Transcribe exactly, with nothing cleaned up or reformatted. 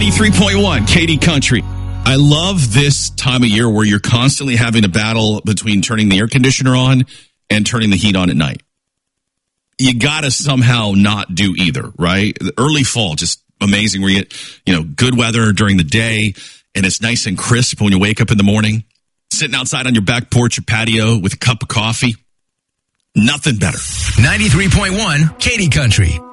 ninety-three point one, Katy Country. I love this time of year where you're constantly having a battle between turning the air conditioner on and turning the heat on at night. You got to somehow not do either, right? The early fall, just amazing where you get, you know, good weather during the day and it's nice and crisp when you wake up in the morning. Sitting outside on your back porch or patio with a cup of coffee. Nothing better. ninety-three point one, Katy Country.